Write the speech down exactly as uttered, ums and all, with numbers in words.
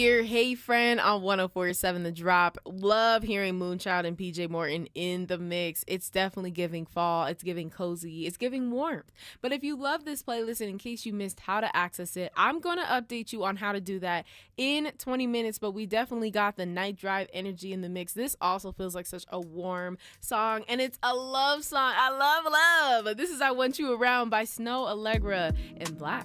Here, hey friend on one oh four point seven The Drop. Love hearing Moonchild and P J Morton in the mix. It's definitely giving fall. It's giving cozy. It's giving warmth. But if you love this playlist and in case you missed how to access it, I'm going to update you on how to do that in twenty minutes. But we definitely got the night drive energy in the mix. This also feels like such a warm song, and it's a love song. I love love. This is I Want You Around by Snow Allegra and Black.